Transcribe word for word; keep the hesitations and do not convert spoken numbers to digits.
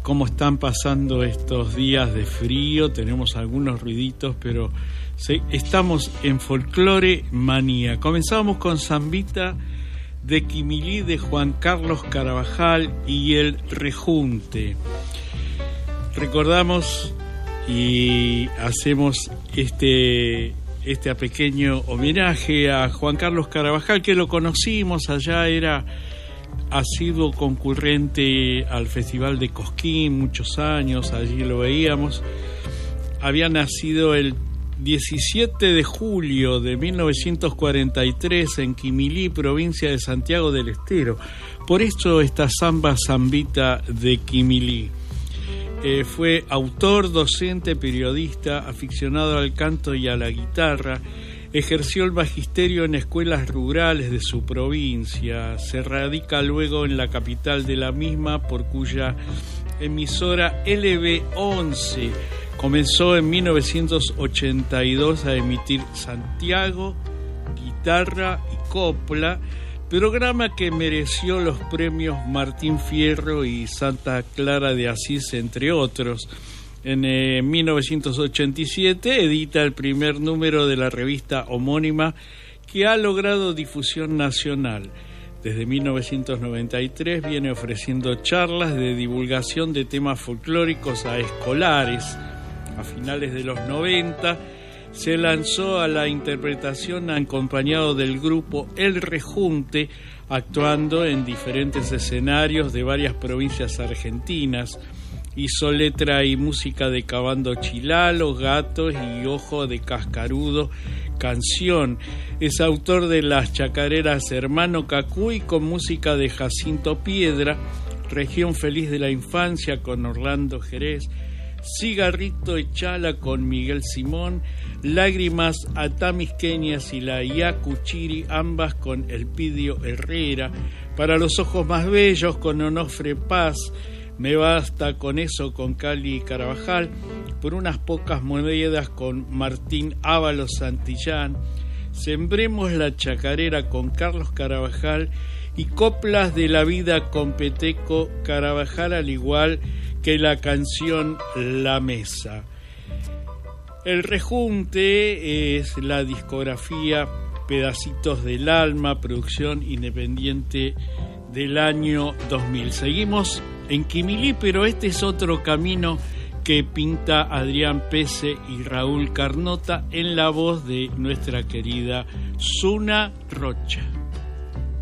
cómo están pasando estos días de frío. Tenemos algunos ruiditos, pero sí, estamos en Folclore Manía. Comenzamos con Zambita de Quimilí de Juan Carlos Carabajal y el Rejunte. Recordamos y hacemos este, este pequeño homenaje a Juan Carlos Carabajal, que lo conocimos allá, era asiduo concurrente al Festival de Cosquín, muchos años, allí lo veíamos. Había nacido el diecisiete de julio de mil novecientos cuarenta y tres en Quimilí, provincia de Santiago del Estero. Por eso esta samba Zambita de Quimilí. Eh, fue autor, docente, periodista, aficionado al canto y a la guitarra. Ejerció el magisterio en escuelas rurales de su provincia. Se radica luego en la capital de la misma, por cuya emisora L B once comenzó en mil novecientos ochenta y dos a emitir Santiago, Guitarra y Copla, programa que mereció los premios Martín Fierro y Santa Clara de Asís, entre otros. En eh, mil novecientos ochenta y siete edita el primer número de la revista homónima, que ha logrado difusión nacional. Desde mil novecientos noventa y tres viene ofreciendo charlas de divulgación de temas folclóricos a escolares. A finales de los noventa se lanzó a la interpretación acompañado del grupo El Rejunte, actuando en diferentes escenarios de varias provincias argentinas. Hizo letra y música de Cabando Chilalo, Gatos y Ojo de Cascarudo, Canción. Es autor de las chacareras Hermano Cacuy, con música de Jacinto Piedra, Región Feliz de la Infancia con Orlando Jerez, Cigarrito Echala con Miguel Simón, Lágrimas Atamisqueñas y la Yacuchiri, ambas con Elpidio Herrera, Para los Ojos Más Bellos con Onofre Paz, Me Basta con Eso con Cali Carabajal, Por Unas Pocas Monedas con Martín Ábalos Santillán, Sembremos la Chacarera con Carlos Carabajal y Coplas de la Vida con Peteco Carabajal, al igual que la canción La Mesa. El Rejunte es la discografía Pedacitos del Alma, producción independiente del año dos mil. Seguimos en Quimilí, pero este es otro camino que pinta Adrián Pese y Raúl Carnota en la voz de nuestra querida Zuna Rocha.